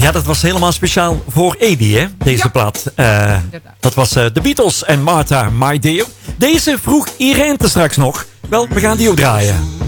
Ja, dat was helemaal speciaal voor Edie, hè? Deze plaat. Dat was de Beatles en Martha, My Dear. Deze vroeg Irene straks nog. Wel, we gaan die ook draaien.